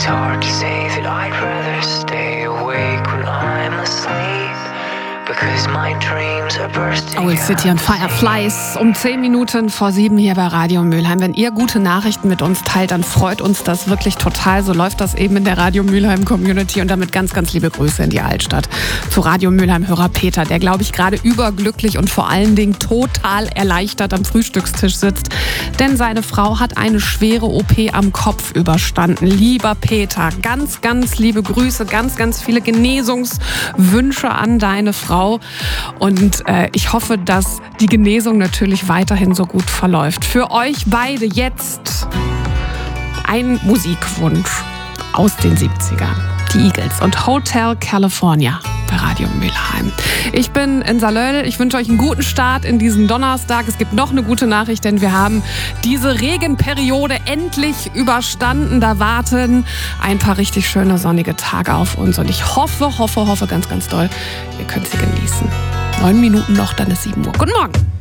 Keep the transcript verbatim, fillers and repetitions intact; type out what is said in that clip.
hard to say that I'd rather stay awake when I'm asleep. Because my dreams are bursting. Owl City und Fireflies um zehn Minuten vor sieben hier bei Radio Mülheim. Wenn ihr gute Nachrichten mit uns teilt, dann freut uns das wirklich total. So läuft das eben in der Radio Mülheim Community und damit ganz, ganz liebe Grüße in die Altstadt. Zu Radio Mülheim Hörer Peter, der glaube ich gerade überglücklich und vor allen Dingen total erleichtert am Frühstückstisch sitzt. Denn seine Frau hat eine schwere O P am Kopf überstanden. Lieber Peter, ganz, ganz liebe Grüße, ganz, ganz viele Genesungswünsche an deine Frau. Und äh, ich hoffe, dass die Genesung natürlich weiterhin so gut verläuft. Für euch beide jetzt ein Musikwunsch aus den siebzigern. Die Eagles und Hotel California bei Radio Mülheim. Ich bin in Salöll. Ich wünsche euch einen guten Start in diesen Donnerstag. Es gibt noch eine gute Nachricht, denn wir haben diese Regenperiode endlich überstanden. Da warten ein paar richtig schöne sonnige Tage auf uns. Und ich hoffe, hoffe, hoffe ganz, ganz doll, ihr könnt sie genießen. Neun Minuten noch, dann ist sieben Uhr. Guten Morgen.